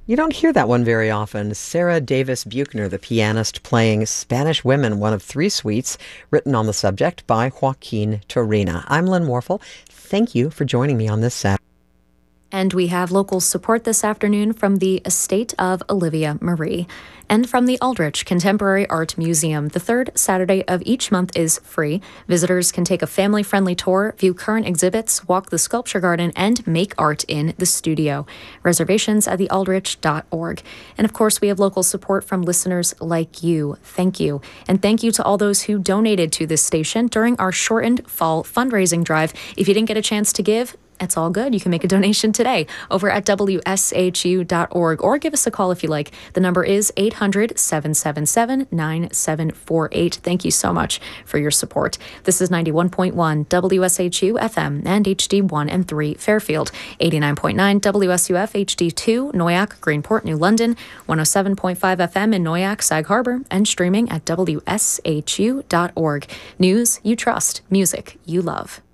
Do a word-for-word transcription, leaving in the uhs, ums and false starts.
You don't hear that one very often. Sarah Davis Buchner, the pianist, playing Spanish Women, one of three suites written on the subject by Joaquin Turina. I'm Lynn Warfel. Thank you for joining me on this Saturday. And we have local support this afternoon from the estate of Olivia Marie. And from the Aldrich Contemporary Art Museum. The third Saturday of each month is free. Visitors can take a family-friendly tour, view current exhibits, walk the sculpture garden, and make art in the studio. Reservations at the aldrich dot org. And of course, we have local support from listeners like you. Thank you. And thank you to all those who donated to this station during our shortened fall fundraising drive. If you didn't get a chance to give, it's all good. You can make a donation today over at W S H U dot org or give us a call if you like. The number is eight hundred, seven seven seven, nine seven four eight. Thank you so much for your support. This is ninety-one point one W S H U F M and H D one and three Fairfield, eighty-nine point nine W S U F H D two Noyac, Greenport, New London, one oh seven point five F M in Noyac, Sag Harbor, and streaming at W S H U dot org. News you trust, music you love.